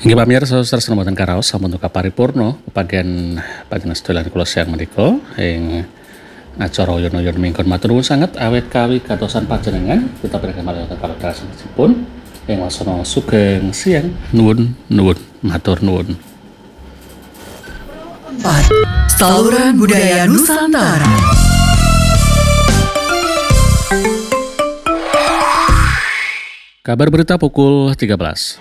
Inggih pamirsa sanesna boten karaos sampun tuka paripurna bagian sedaya kula siang menika ing acara Yono-yono minggon matur nuwun sanget awet kawi katosan panjenengan kita berikan malih wonten kalodhasanipun ing wasana sugeng siang nuwun matur nuwun. Saluran Budaya Nusantara. Kabar berita pukul 13.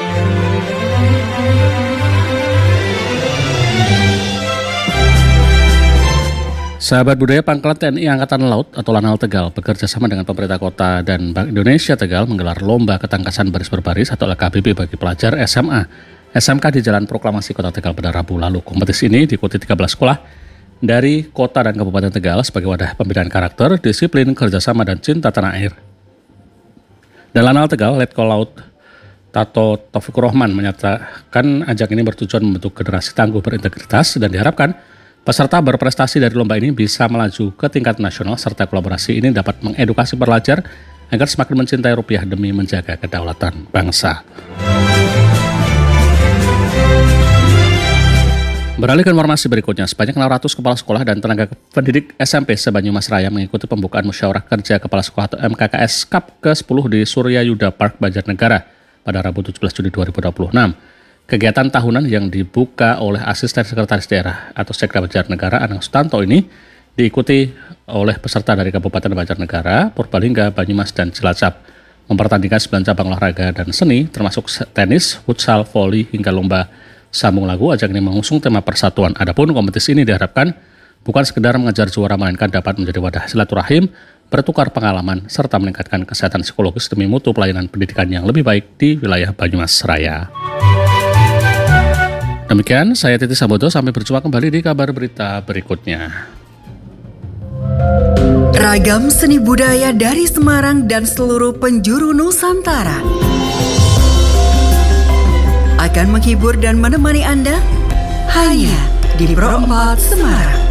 Sahabat budaya Pangkalan TNI Angkatan Laut atau Lanal Tegal bekerja sama dengan pemerintah kota dan Bank Indonesia Tegal menggelar lomba ketangkasan baris berbaris atau LKBB bagi pelajar SMA SMK di Jalan Proklamasi Kota Tegal pada Rabu lalu. Kompetisi ini diikuti 13 sekolah dari kota dan kabupaten Tegal sebagai wadah pembinaan karakter, disiplin, kerjasama, dan cinta tanah air. Dan Lanal Tegal, Letkol Laut Tato Taufikur Rahman menyatakan ajang ini bertujuan membentuk generasi tangguh berintegritas dan diharapkan peserta berprestasi dari lomba ini bisa melaju ke tingkat nasional serta kolaborasi ini dapat mengedukasi pelajar agar semakin mencintai rupiah demi menjaga kedaulatan bangsa. Beralih ke informasi berikutnya, sebanyak 600 kepala sekolah dan tenaga pendidik SMP se-Banyumas Raya mengikuti pembukaan musyawarah kerja kepala sekolah atau MKKS KAP ke-10 di Surya Yuda Park Banjarnegara pada Rabu 17 Juni 2026. Kegiatan tahunan yang dibuka oleh Asisten Sekretaris Daerah atau Sekda Banjarnegara Anang Sutanto ini diikuti oleh peserta dari Kabupaten Banjarnegara, Purbalingga, Banyumas, dan Cilacap. Mempertandingkan 9 cabang olahraga dan seni termasuk tenis, futsal, voli, hingga lomba sambung lagu. Ajang ini mengusung tema persatuan. Adapun kompetisi ini diharapkan bukan sekedar mengejar juara melainkan dapat menjadi wadah silaturahim, bertukar pengalaman, serta meningkatkan kesehatan psikologis demi mutu pelayanan pendidikan yang lebih baik di wilayah Banyumas Raya. Demikian, saya Titi Sambodo, sampai berjumpa kembali di kabar berita berikutnya. Ragam seni budaya dari Semarang dan seluruh penjuru Nusantara akan menghibur dan menemani Anda hanya di Pro 4 Semarang.